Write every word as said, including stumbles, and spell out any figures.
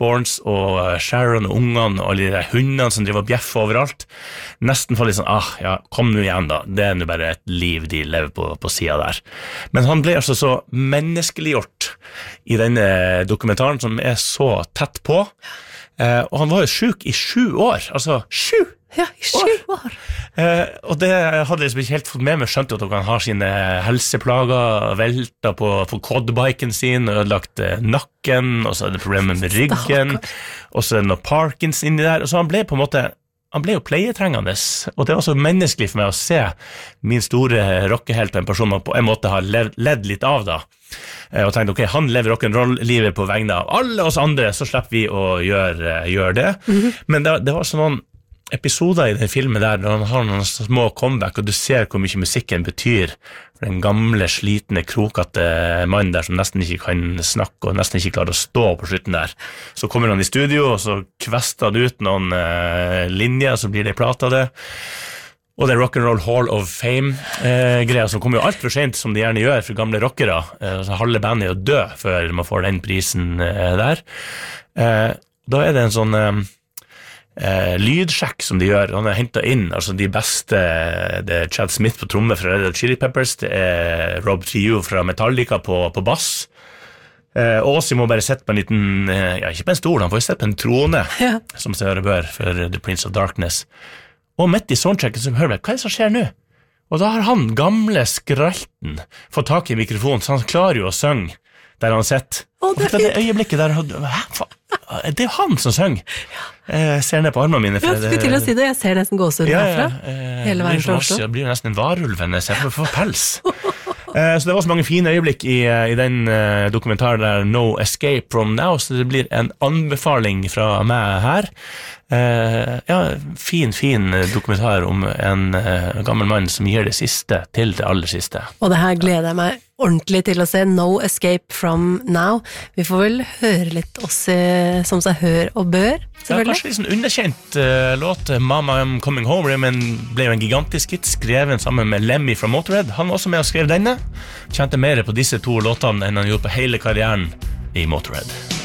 Osbournes og Sharon og ungene og alle de hundene som driver og bjeffer overalt. Nesten for litt sånn, ah, ja, kom nå igjen da. Det er nå bare et liv de lever på, på siden der. Men han ble altså så menneskeliggjort i denne dokumentaren som er så tett på. Eh, og han var jo syk i sju år, altså sju Ja, i sju år. Eh, og det hadde jeg liksom ikke helt fått med meg. Skjønte at han har sine helseplager, velta på, på quadbiken sin, ødelagt eh, nakken, og så er det problemer med ryggen, og så er det noe Parkinson inni der, og så han ble på en måte, han ble jo pleietrengende, og det var så menneskelig for meg å se min store rockehelt og en person man på en måte har levd, ledd litt av da, eh, og tenkte, ok, han lever rock'n'roll-livet på vegne av alle oss andre, så slipper vi å gjøre, gjøre det, mm-hmm. men det, det var sånn noen episoder i den filmen der, når han har noen små comeback, og du ser hvor mye musikken betyr for den gamle, slitne, krokete mannen der, som nesten ikke kan snakke, og nesten ikke klarer å stå på slutten der. Så kommer han i studio, og så kvester han ut noen uh, linjer, så blir det plata det. Og det er Rock'n'Roll Hall of Fame-greia, uh, som kommer jo alt for sent, som de gjerne gjør for gamle rockere. Uh, så halve bandet er jo død før man får den prisen uh, der. Uh, da er det en sånn... Uh, Eh, lydsjekk som de gjør. Han har hentet inn altså de beste. Det er Chad Smith på tromme fra Red Hot Chili Peppers, det er Rob Trujillo fra Metallica på, på bass, eh, og så må bare sette på en liten eh, ja, ikke på en stol, han får sette på en trone ja. Som seg høre bør for The Prince of Darkness, og midt i soundchecken så hører vi, hva er det som skjer nå? Og da har han gamle skralten fått tak i mikrofonen, så han klarer jo å synge der han sitter. Oh, det, det øyeblikket der, hæ, faen? Det er han som synger. Jeg ser ned på armene mine. Ja, skulle til å si det, jeg ser nesten gåsehud ja, herfra. Ja, hele veien fra Oslo. Det blir jo nesten en varulv enn jeg ser på pels. Så det var så mange fine øyeblikk i, i den dokumentaren der, No Escape From Now, så det blir en anbefaling fra meg her. Ja, fin, fin dokumentar om en gammel mann som gir det siste til det aller siste. Og det her gleder jeg meg ordentlig til å se, No Escape From Now. Vi får vel høre litt oss som seg hør og bør, selvfølgelig. Ja, kanskje litt sånn underkjent uh, låt, Mama I'm Coming Home, men ble jo en gigantisk hit, skrevet sammen med Lemmy fra Motorhead. Han var også med og skrev denne. Kjente mer på disse to låtene enn han gjorde på hele karrieren i Motorhead.